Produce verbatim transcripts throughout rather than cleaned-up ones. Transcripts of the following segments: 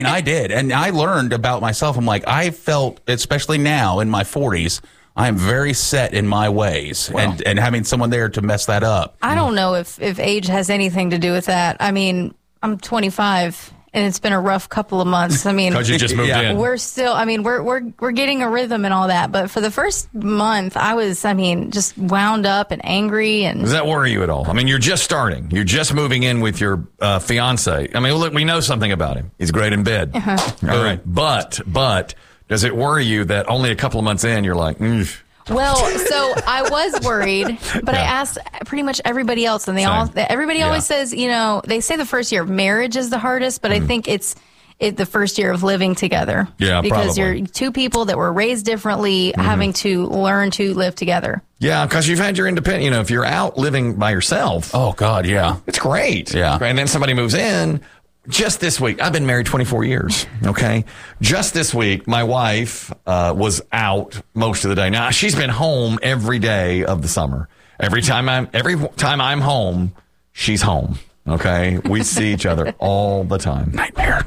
And I did. And I learned about myself. I'm like, I felt, especially now in my forties, I am very set in my ways. Well, and, and having someone there to mess that up. I don't know if, if age has anything to do with that. I mean, I'm twenty-five. And it's been a rough couple of months. I mean, because you just moved yeah. in. We're still, I mean, we're we're we're getting a rhythm and all that. But for the first month, I was, I mean, just wound up and angry. And Does that worry you at all? I mean, you're just starting. You're just moving in with your uh, fiance. I mean, look, we know something about him. He's great in bed. Uh-huh. All right, but but does it worry you that only a couple of months in, you're like, mm. Well, so I was worried, but Yeah. I asked pretty much everybody else, and they Same. all, everybody Yeah. always says, you know, they say the first year of marriage is the hardest, but Mm. I think it's it, the first year of living together. Yeah, because probably. you're two people that were raised differently, Mm-hmm. having to learn to live together. Yeah, because you've had your independent. You know, if you're out living by yourself, Oh, God, yeah. it's great. Yeah. And then somebody moves in. Just this week, I've been married twenty-four years. Okay. Just this week, my wife uh, was out most of the day. Now she's been home every day of the summer. Every time I'm every time I'm home, she's home. Okay. We see each other all the time. Nightmare.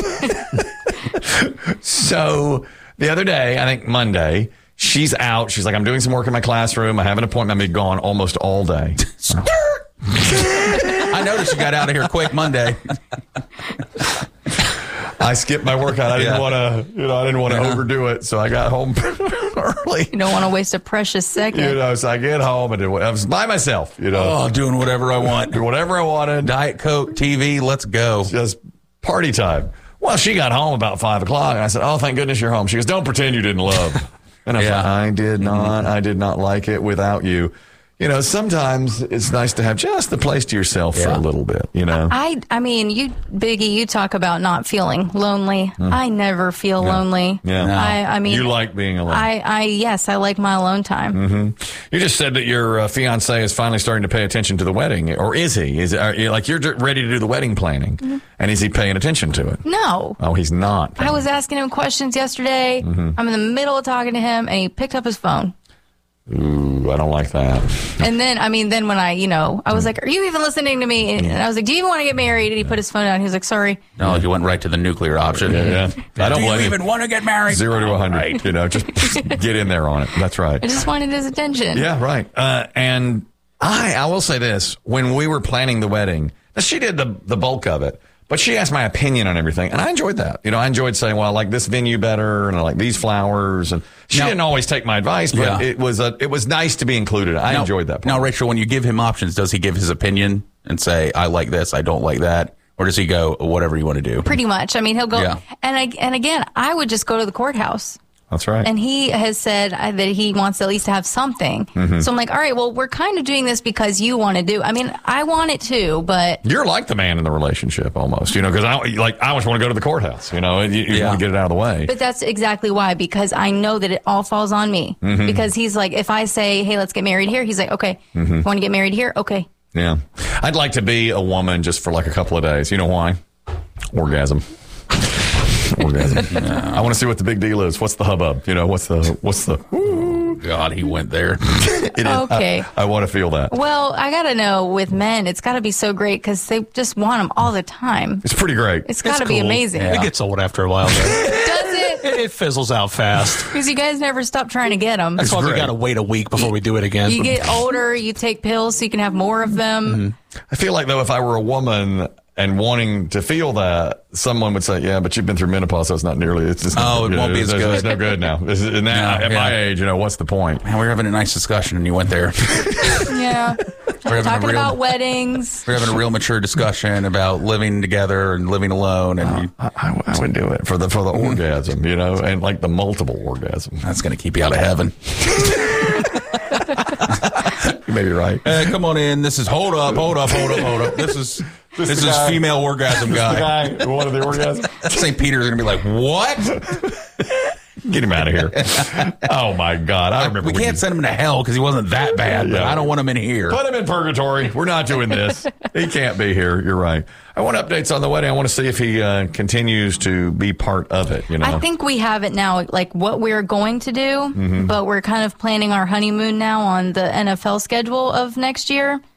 So the other day, I think Monday, she's out. She's like, I'm doing some work in my classroom. I have an appointment. I'm gone almost all day. I noticed you got out of here quick Monday. I skipped my workout. I didn't Yeah. want to, you know, I didn't want to Yeah. overdo it. So I got home early. You don't want to waste a precious second. You know, so I get home and I was by myself, you know, Oh, doing whatever I want. do whatever I wanted. Diet Coke, T V, let's go. Just party time. Well, she got home about five o'clock and I said, oh, thank goodness you're home. She goes, don't pretend you didn't love. And I was Yeah. like, I did not. I did not like it without you. You know, sometimes it's nice to have just the place to yourself for Yeah. a little bit, you know. I, I mean, you, Biggie, you talk about not feeling lonely. I never feel lonely. Yeah. No. I, I mean, You like being alone. I, I, yes, I like my alone time. You just said that your uh, fiance is finally starting to pay attention to the wedding, or is he? Is are you, like you're j- ready to do the wedding planning, and is he paying attention to it? No. Oh, he's not. I was asking him questions yesterday. I'm in the middle of talking to him, and he picked up his phone. Ooh, I don't like that. And then, I mean, then when I, you know, I was like, are you even listening to me? And I was like, do you even want to get married? And he put his phone down. He was like, sorry. No, you went right to the nuclear option. Yeah, yeah. I don't Do you blame even you. want to get married? Zero to a hundred. Right. You know, just, just get in there on it. That's right. I just wanted his attention. Yeah, right. Uh, and I, I will say this: when we were planning the wedding, now she did the the bulk of it, but she asked my opinion on everything, and I enjoyed that. You know, I enjoyed saying, "Well, I like this venue better, and I like these flowers." And she Now- didn't always take my advice, but Yeah. it was a it was nice to be included. I Now- enjoyed that part. Now, Rachel, when you give him options, does he give his opinion and say, I like this, I don't like that? Or does he go, whatever you want to do? Pretty much. I mean, he'll go. Yeah. And, I, and again, I would just go to the courthouse. That's right. And he has said uh, that he wants at least to have something. Mm-hmm. So I'm like, all right, well, we're kind of doing this because you want to do. I mean, I want it too, but You're like the man in the relationship almost, you know, because I like I always want to go to the courthouse, you know, you, you Yeah. want to get it out of the way. but that's exactly why, because I know that it all falls on me. Mm-hmm. Because he's like, if I say, hey, let's get married here, he's like, okay. Mm-hmm. Want to get married here? Okay. Yeah. I'd like to be a woman just for like a couple of days. You know why? Orgasm. Orgasm. I want to see what the big deal is. What's the hubbub? You know, what's the, what's the, God, he went there. it is. Okay. I, I want to feel that. Well, I got to know with men, it's got to be so great because they just want them all the time. It's pretty great. It's got to be cool. amazing. It gets old after a while, though. Does it? it, it fizzles out fast. Because you guys never stop trying to get them. That's why we great. got to wait a week before we do it again. You get older, you take pills so you can have more of them. I feel like though, if I were a woman and wanting to feel that, someone would say, yeah, but you've been through menopause, so it's not nearly, it's just, Oh, it you won't know, be as it's, good. It's no good now. It's, and now, No, at yeah. my age, you know, what's the point? Man, we were having a nice discussion and you went there. Yeah. having a Talking real- about weddings. We're having a real mature discussion about living together and living alone. And you, I, I, I would do it for the, for the orgasm, you know, and like the multiple orgasm. that's going to keep you out of heaven. You may be right. Hey, come on in. This is, hold up, hold up, hold up, hold up. This is, this, the is guy- female orgasm guy. The guy who wanted the orgasm. Saint Peter's going to be like, what? Get him out of here. Oh, my God. I remember We when can't you- send him to hell because he wasn't that bad, but Yeah. I don't want him in here. Put him in purgatory. We're not doing this. He can't be here. You're right. I want updates on the wedding. I want to see if he uh, continues to be part of it. You know, I think we have it now, like what we're going to do, Mm-hmm. but we're kind of planning our honeymoon now on the N F L schedule of next year.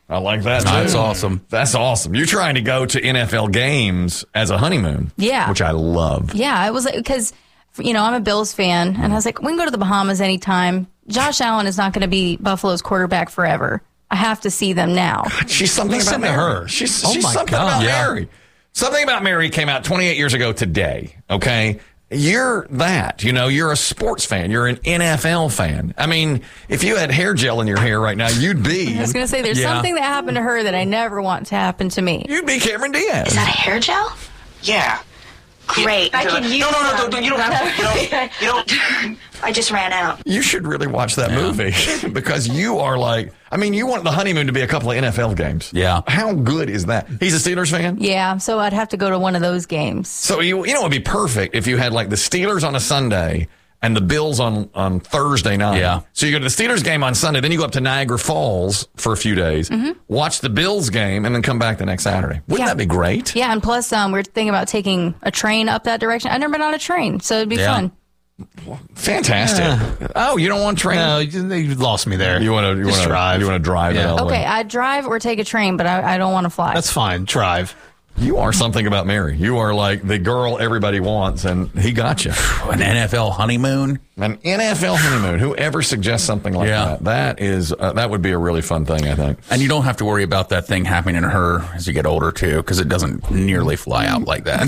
I like that. That's too. awesome. That's awesome. You're trying to go to N F L games as a honeymoon. Yeah. Which I love. Yeah, it was like, because, you know, I'm a Bills fan, and I was like, we can go to the Bahamas anytime. Josh Allen is not going to be Buffalo's quarterback forever. I have to see them now. She's something Listen about to Mary. her. She's, Oh she's my something God. about Yeah. Mary. Something About Mary came out twenty-eight years ago today, okay? You're that. You know, you're a sports fan. You're an N F L fan. I mean, if you had hair gel in your hair right now, you'd be... I was going to say, there's Yeah. something that happened to her that I never want to happen to me. You'd be Cameron Diaz. Is that a hair gel? Yeah. Great. I can use No, no, no, some. don't- you don't have to. You don't. You don't. I just ran out. You should really watch that movie because you are like, I mean, you want the honeymoon to be a couple of N F L games. Yeah. How good is that? He's a Steelers fan? Yeah, so I'd have to go to one of those games. So, you, you know, it would be perfect if you had like the Steelers on a Sunday and the Bills on, on Thursday night. Yeah. So you go to the Steelers game on Sunday, then you go up to Niagara Falls for a few days, watch the Bills game, and then come back the next Saturday. Wouldn't Yeah. that be great? Yeah, and plus, um, we're thinking about taking a train up that direction. I've never been on a train, so it'd be Yeah. fun. Fantastic. Oh, you don't want train? No, you, you lost me there. You want to you Just want to drive. You want to drive Yeah. it all the way. Okay, I'd drive or take a train, but I, I don't want to fly. That's fine. Drive. You are something about Mary. You are like the girl everybody wants, and he got you. An N F L honeymoon. An N F L honeymoon. Whoever suggests something like Yeah. that, that is uh, that would be a really fun thing, I think. And you don't have to worry about that thing happening to her as you get older, too, because it doesn't nearly fly out like that.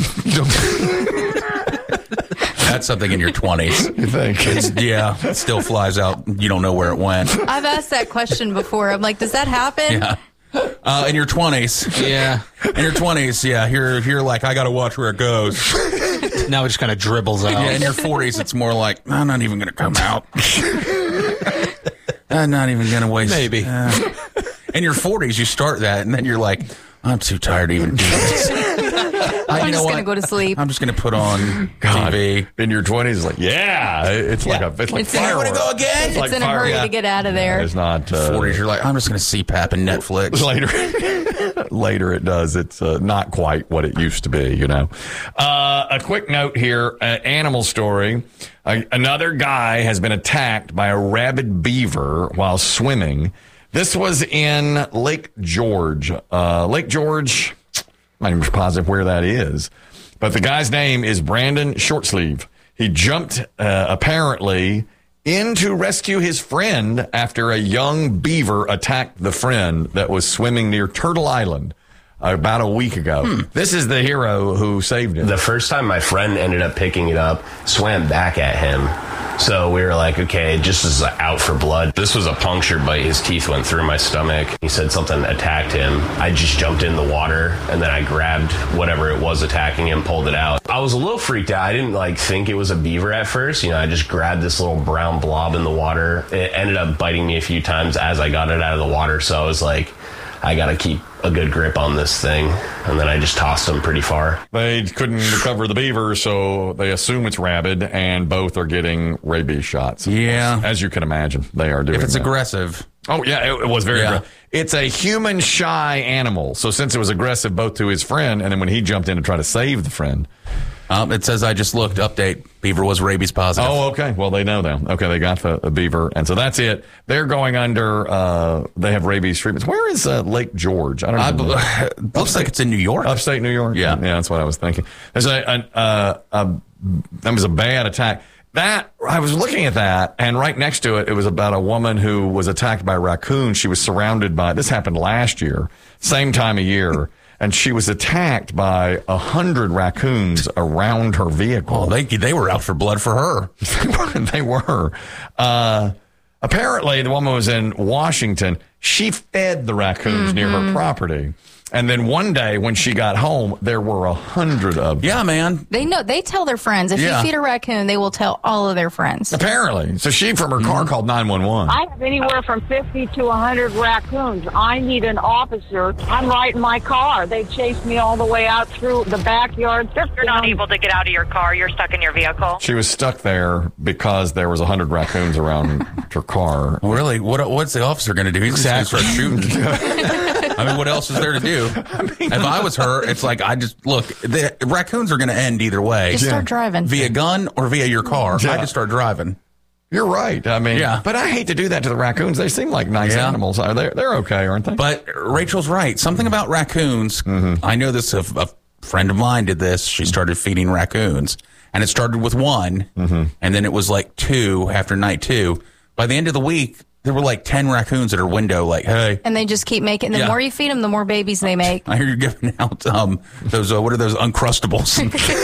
That's something in your twenties. You think? It's, yeah, it still flies out. You don't know where it went. I've asked that question before. I'm like, does that happen? Yeah. Uh, in your twenties. Yeah. In your twenties, yeah, you're, you're like, I got to watch where it goes. Now it just kind of dribbles out. Yeah, in your forties, it's more like, I'm not even going to come out. I'm not even going to waste. Maybe. Uh, in your forties, you start that, and then you're like, I'm too tired to even do this. I'm just going to go to sleep. I'm just going to put on God, T V. in your twenties, it's like, yeah, it's like Yeah. a, it's like It's in- fireworks. You wanna go again? It's, like It's in a hurry fireworks. to get out of there. It's not uh, forties, you're like, I'm just going to C PAP and Netflix. later. Later, it does. It's uh, not quite what it used to be, you know. Uh, a quick note here: uh, animal story. Uh, another guy has been attacked by a rabid beaver while swimming. This was in Lake George. Uh, Lake George. I'm not even positive where that is, but the guy's name is Brandon Shortsleeve. He jumped uh, apparently in to rescue his friend after a young beaver attacked the friend that was swimming near Turtle Island about a week ago. Hmm. This is the hero who saved him. The first time my friend ended up picking it up, swam back at him. So we were like, okay, just is out for blood. This was a puncture bite. His teeth went through my stomach. He said something attacked him. I just jumped in the water and then I grabbed whatever it was attacking him, pulled it out. I was a little freaked out. I didn't like think it was a beaver at first. You know, I just grabbed this little brown blob in the water. It ended up biting me a few times as I got it out of the water. So I was like, I got to keep a good grip on this thing. And then I just tossed him pretty far. They couldn't recover the beaver, so they assume it's rabid, and both are getting rabies shots. Yeah. As you can imagine, they are doing If it's that. aggressive. Oh, yeah, it, it was very Yeah. aggressive. It's a human shy animal. So since it was aggressive both to his friend and then when he jumped in to try to save the friend. Um, it says, I just looked, update, beaver was rabies positive. Oh, okay. Well, they know now. Okay, they got the, the beaver. And so that's it. They're going under, uh, they have rabies treatments. Where is uh, Lake George? I don't I, know. bel- looks like it's in New York. Upstate New York? Yeah. Yeah, that's what I was thinking. There's a, a, a, a that was a bad attack. That, I was looking at that, and right next to it, it was about a woman who was attacked by raccoons. She was surrounded by, this happened last year, same time of year, and she was attacked by a hundred raccoons around her vehicle. Oh, they, they were out for blood for her. They were. Uh, apparently, the woman was in Washington. She fed the raccoons near her property. And then one day when she got home, there were a hundred of them. Yeah, man. They know. They tell their friends. If Yeah. you feed a raccoon, they will tell all of their friends. Apparently. So she, from her car, called nine one one. I have anywhere from fifty to one hundred raccoons. I need an officer. I'm right in my car. They chased me all the way out through the backyard. You're not able to get out of your car. You're stuck in your vehicle. She was stuck there because there was a hundred raccoons around her car. Well, really, what what's the officer going to do? He's Exactly. just going to start shooting. I mean, what else is there to do? If I was her, it's like, I just, look, the raccoons are going to end either way. Just start driving. Via gun or via your car. Yeah. I just start driving. You're right. I mean, Yeah. but I hate to do that to the raccoons. They seem like nice Yeah. animals. Are they? They're okay, aren't they? But Rachel's right. Something about raccoons. I know this. A, a friend of mine did this. She started feeding raccoons, and it started with one, and then it was like two after night two. By the end of the week, there were like ten raccoons at her window. Like, hey, And they just keep making. The Yeah. more you feed them, the more babies they make. I hear you're giving out um those uh, what are those Uncrustables?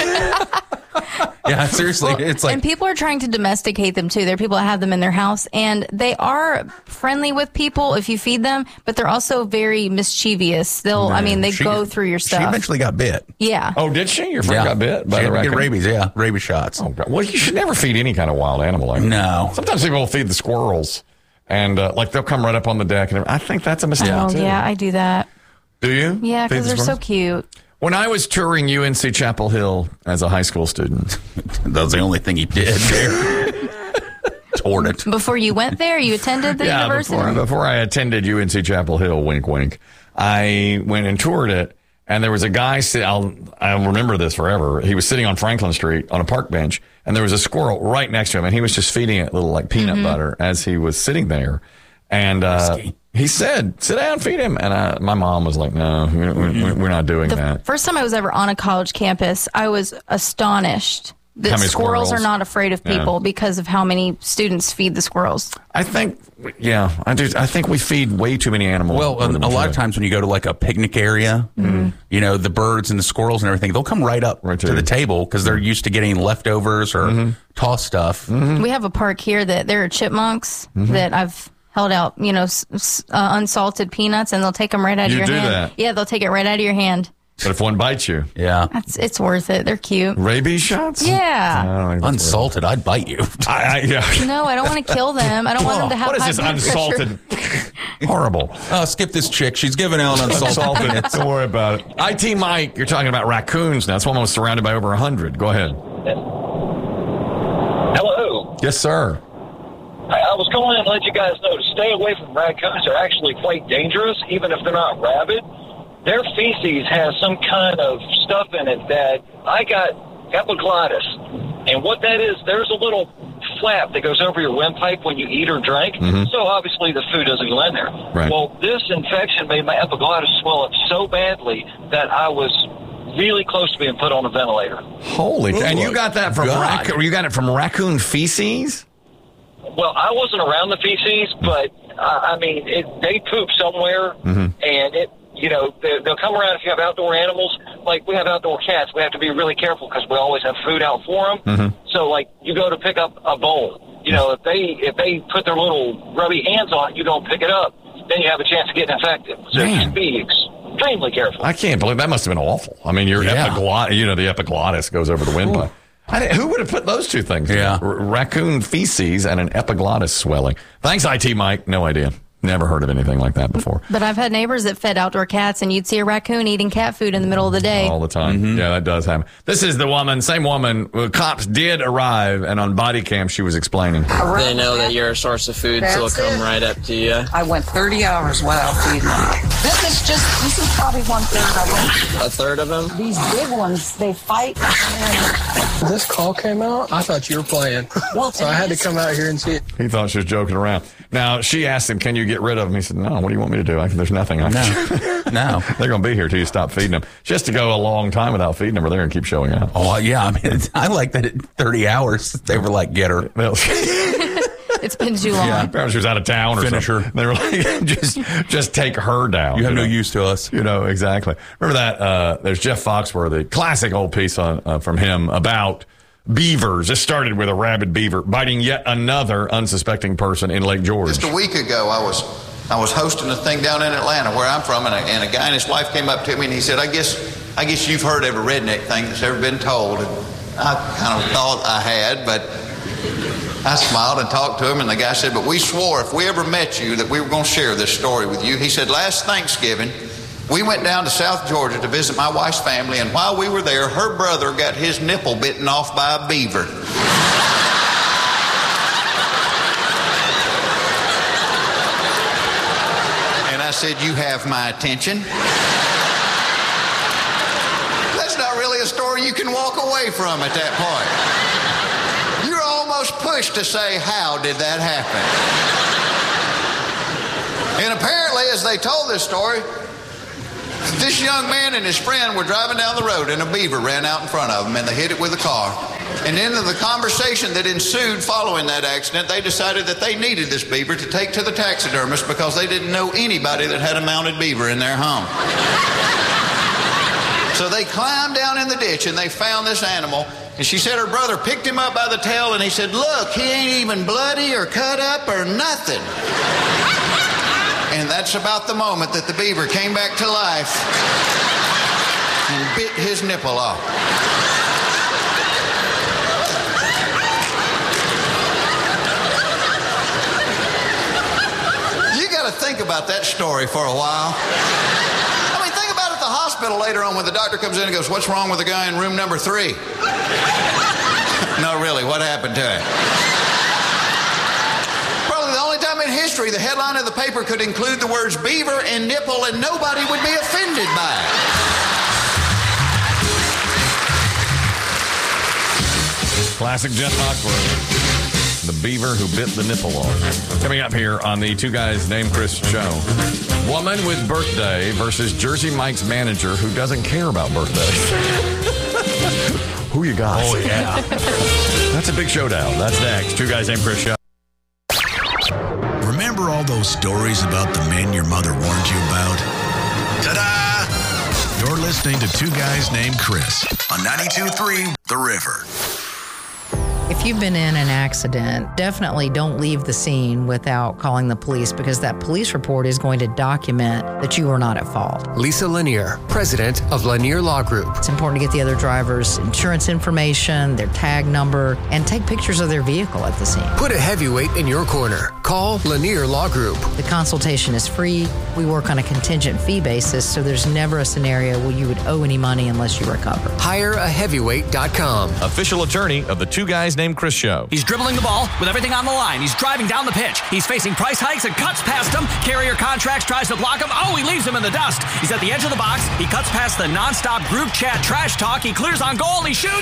Yeah, seriously, it's like And people are trying to domesticate them too. There are people that have them in their house, and they are friendly with people if you feed them, but they're also very mischievous. They'll, I mean, they She- go through your She stuff. eventually got bit. Yeah. Oh, did she? Your friend Yeah. got bit by She the had to raccoon? get rabies. Yeah, rabies shots. Oh, God. Well, you should never feed any kind of wild animal like that. No. Sometimes people will feed the squirrels, and uh, like they'll come right up on the deck, and I think that's a mistake Oh, too. yeah, I do that. Do you? Yeah, Feed because the they're so squirrels? cute. When I was touring U N C Chapel Hill as a high school student, That was the only thing he did there. Toured it. Before you went there, you attended the yeah, university? before, before I attended U N C Chapel Hill, wink, wink, I went and toured it, and there was a guy. Sit, I'll I'll remember this forever. He was sitting on Franklin Street on a park bench, and there was a squirrel right next to him, and he was just feeding it little like peanut butter as he was sitting there, and uh, he said, "Sit down, feed him." And I, my mom was like, "No, we're, we're, we're not doing The that." first time I was ever on a college campus, I was astonished that How many squirrels, squirrels? are not afraid of people Yeah. because of how many students feed the squirrels. I think, yeah, I do. I think we feed way too many animals. Well, more a, than a we lot of should. times when you go to like a picnic area, you know, the birds and the squirrels and everything, they'll come right up Right to to the you. table because they're used to getting leftovers or tossed stuff. We have a park here that there are chipmunks Mm-hmm. that I've held out, you know, s- s- uh, unsalted peanuts, and they'll take them right out You of your do hand. that? Yeah, they'll take it right out of your hand. But if one bites you, Yeah. That's it's worth it. They're cute. rabies shots. I Yeah. don't think that's Unsalted, I'd bite you. worth it. I, I, yeah. No, I don't want to kill them. I don't want them to have What is high this blood unsalted? pressure. Horrible. Oh, skip this chick. She's giving out unsalted. Unsalted. Don't worry about it. I T Mike, you're talking about raccoons now. That's one was surrounded by over a hundred. Go ahead. Hello. Yes, sir. I I was calling in to let you guys know to stay away from raccoons. They're actually quite dangerous, even if they're not rabid. Their feces has some kind of stuff in it that I got epiglottis. And what that is, there's a little flap that goes over your windpipe when you eat or drink. So obviously the food doesn't go in there. Right. Well, this infection made my epiglottis swell up so badly that I was really close to being put on a ventilator. Holy. Oh, and you got that from God. raccoon? You got it from raccoon feces? Well, I wasn't around the feces, but uh, I mean, it, they poop somewhere, and it, you know, they, they'll come around if you have outdoor animals. Like we have outdoor cats, we have to be really careful because we always have food out for them. So, like, you go to pick up a bowl. You know, if they if they put their little grubby hands on it, you don't pick it up, then you have a chance of getting infected. So Man. just be extremely careful. I can't believe that must have been awful. I mean, your Yeah. epiglottis, you know, the epiglottis goes over the windpipe. I didn't- who would have put those two things? Yeah. together? R- raccoon feces and an epiglottis swelling. Thanks, I T Mike. No idea. Never heard of anything like that before. But I've had neighbors that fed outdoor cats, and you'd see a raccoon eating cat food in the middle of the day. All the time. Yeah, that does happen. This is the woman, same woman. uh, Cops did arrive, and on body cam, she was explaining. They know that you're a source of food, so they'll That's come it. right up to you. I went thirty hours without feeding them. This is just, this is probably one third of them. A third of them? These big ones, they fight. And This call came out, I thought you were playing. Well, So I had to come out here and see it. He thought she was joking around. Now, she asked him, can you get rid of them? He said, no, what do you want me to do? I, there's nothing I can No. No. They're going to be here till you stop feeding them. She has to go a long time without feeding them, or they're going to keep showing up. Oh, yeah. I mean, I like that at thirty hours, they were like, get her. Well, It's been too long. Yeah. apparently she was out of town or Finish something. her. They were like, just, just take her down. You have no know? use to us. You know, exactly. Remember that? Uh, there's Jeff Foxworthy, classic old piece on, uh, from him about beavers. This started with a rabid beaver biting yet another unsuspecting person in Lake George. Just a week ago, I was I was hosting a thing down in Atlanta, where I'm from, and a, and a guy and his wife came up to me, and he said, "I guess I guess you've heard every redneck thing that's ever been told." And I kind of thought I had, but I smiled and talked to him, and the guy said, "But we swore if we ever met you that we were going to share this story with you." He said, "Last Thanksgiving, we went down to South Georgia to visit my wife's family, and while we were there, her brother got his nipple bitten off by a beaver." And I said, "You have my attention." That's not really a story you can walk away from at that point. You're almost pushed to say, how did that happen? And apparently, as they told this story, this young man and his friend were driving down the road and a beaver ran out in front of them and they hit it with a car. And in the conversation that ensued following that accident, they decided that they needed this beaver to take to the taxidermist because they didn't know anybody that had a mounted beaver in their home. So they climbed down in the ditch and they found this animal. And she said her brother picked him up by the tail and he said, look, he ain't even bloody or cut up or nothing. And that's about the moment that the beaver came back to life and bit his nipple off. You got to think about that story for a while. I mean, think about it at the hospital later on when the doctor comes in and goes, what's wrong with the guy in room number three? No, really, what happened to him? In history, the headline of the paper could include the words beaver and nipple and nobody would be offended by it. Classic Jeff Foxworthy, the beaver who bit the nipple off. Coming up here on the Two Guys Named Chris show. Woman with birthday versus Jersey Mike's manager who doesn't care about birthdays. Who you got? Oh, yeah. That's a big showdown. That's next. Two Guys Named Chris show. Remember all those stories about the men your mother warned you about? Ta-da! You're listening to Two Guys Named Chris on ninety-two point three The River. If you've been in an accident, definitely don't leave the scene without calling the police because that police report is going to document that you were not at fault. Lisa Lanier, president of Lanier Law Group. It's important to get the other driver's insurance information, their tag number, and take pictures of their vehicle at the scene. Put a heavyweight in your corner. Call Lanier Law Group. The consultation is free. We work on a contingent fee basis, so there's never a scenario where you would owe any money unless you recover. hire a heavyweight dot com. Official attorney of the Two Guys Named Chris show. He's dribbling the ball with everything on the line. He's driving down the pitch. He's facing price hikes and cuts past him. Carrier Contracts tries to block him. Oh, he leaves him in the dust. He's at the edge of the box. He cuts past the nonstop group chat trash talk. He clears on goal. He shoots.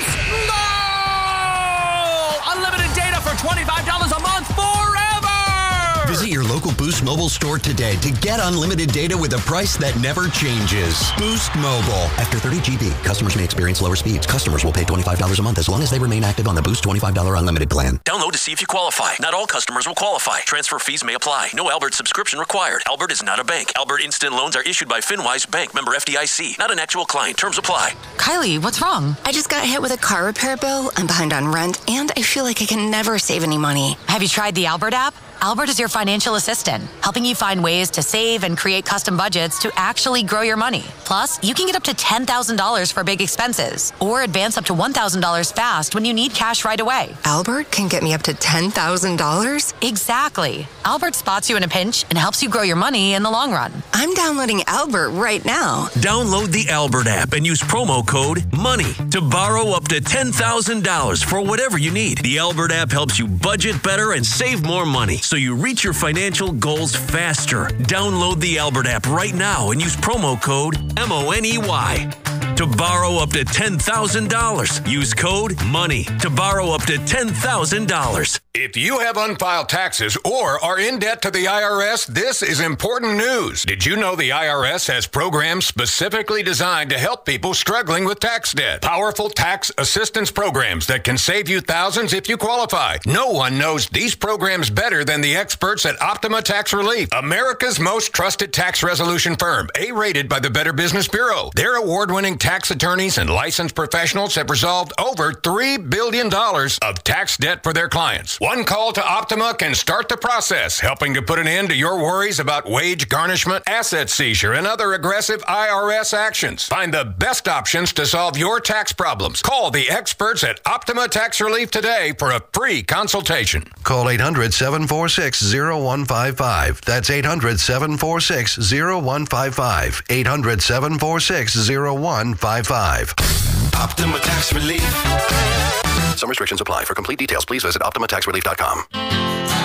Goal! Unlimited data for twenty-five dollars a month forever! Visit your local Boost Mobile store today to get unlimited data with a price that never changes. Boost Mobile. After thirty gigabytes, customers may experience lower speeds. Customers will pay twenty-five dollars a month as long as they remain active on the Boost twenty-five dollars unlimited plan. Download to see if you qualify. Not all customers will qualify. Transfer fees may apply. No Albert subscription required. Albert is not a bank. Albert Instant Loans are issued by FinWise Bank, member F D I C. Not an actual client. Terms apply. Kylie, what's wrong? I just got hit with a car repair bill. I'm behind on rent, and I feel like I can never save any money. Have you tried the Albert app? Albert is your financial assistant, helping you find ways to save and create custom budgets to actually grow your money. Plus, you can get up to ten thousand dollars for big expenses or advance up to one thousand dollars fast when you need cash right away. Albert can get me up to ten thousand dollars? Exactly. Albert spots you in a pinch and helps you grow your money in the long run. I'm downloading Albert right now. Download the Albert app and use promo code MONEY to borrow up to ten thousand dollars for whatever you need. The Albert app helps you budget better and save more money, so you reach your financial goals faster. Download the Albert app right now and use promo code M O N E Y to borrow up to ten thousand dollars. Use code MONEY to borrow up to ten thousand dollars. If you have unfiled taxes or are in debt to the I R S, this is important news. Did you know the I R S has programs specifically designed to help people struggling with tax debt? Powerful tax assistance programs that can save you thousands if you qualify. No one knows these programs better than the experts at Optima Tax Relief, America's most trusted tax resolution firm, A-rated by the Better Business Bureau. Their award-winning tax attorneys and licensed professionals have resolved over three billion dollars of tax debt for their clients. One call to Optima can start the process, helping to put an end to your worries about wage garnishment, asset seizure, and other aggressive I R S actions. Find the best options to solve your tax problems. Call the experts at Optima Tax Relief today for a free consultation. Call eight hundred, seven four six, zero one five five. That's eight hundred, seven four six, zero one five five. eight hundred, seven four six, zero one five five. Optima Tax Relief. Some restrictions apply. For complete details, please visit Optima Tax Relief dot com.